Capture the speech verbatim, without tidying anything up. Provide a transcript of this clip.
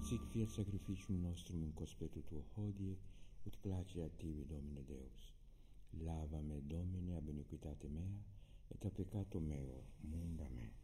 sic fiat sacrificium nostrum in conspetto tuo hodie, ut place a tibi, Domine Deus. Lava me, Domine, ab iniquitate mea, et a peccato meo, munda me.